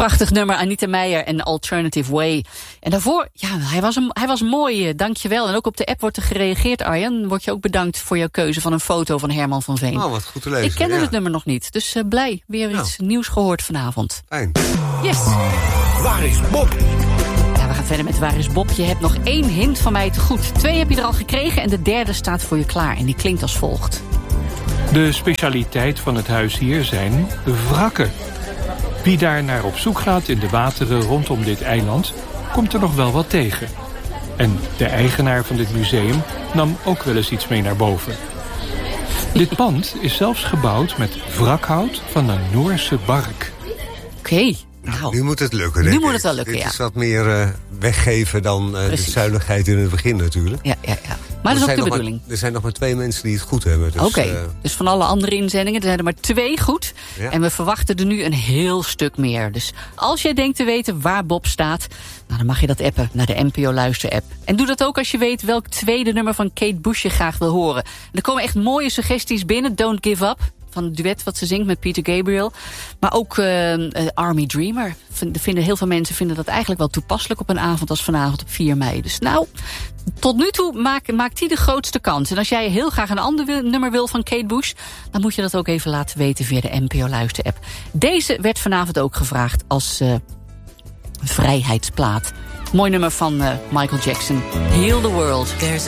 Prachtig nummer, Anita Meijer en Alternative Way. En daarvoor, ja, hij was mooi, dankjewel. En ook op de app wordt er gereageerd, Arjan. Word je ook bedankt voor jouw keuze van een foto van Herman van Veen. Oh, wat goed te lezen. Ik kende het nummer nog niet, dus blij. Weer iets nieuws gehoord vanavond. Fijn. Yes. Waar is Bob? Ja, we gaan verder met Waar is Bob? Je hebt nog 1 hint van mij te goed. 2 heb je er al gekregen en de derde staat voor je klaar. En die klinkt als volgt. De specialiteit van het huis hier zijn wrakken. Wie daar naar op zoek gaat in de wateren rondom dit eiland, komt er nog wel wat tegen. En de eigenaar van dit museum nam ook wel eens iets mee naar boven. Dit pand is zelfs gebouwd met wrakhout van een Noorse bark. Oké. Nou, nu moet het lukken, denk ik. Nu moet het wel lukken, Dit is wat meer weggeven dan de zuinigheid in het begin natuurlijk. Ja. Maar dat is ook de bedoeling. Er zijn nog maar 2 mensen die het goed hebben. Dus, Oké, dus van alle andere inzendingen er zijn er maar 2 goed. Ja. En we verwachten er nu een heel stuk meer. Dus als jij denkt te weten waar Bob staat, nou, dan mag je dat appen naar de NPO Luister-app. En doe dat ook als je weet welk tweede nummer van Kate Bush je graag wil horen. En er komen echt mooie suggesties binnen. Don't Give Up, van het duet wat ze zingt met Peter Gabriel. Maar ook Army Dreamer. Heel veel mensen vinden dat eigenlijk wel toepasselijk op een avond als vanavond op 4 mei. Dus nou, tot nu toe maakt die de grootste kans. En als jij heel graag een ander nummer wil van Kate Bush, dan moet je dat ook even laten weten via de NPO Luister-app. Deze werd vanavond ook gevraagd als vrijheidsplaat. Mooi nummer van Michael Jackson. Heal the World.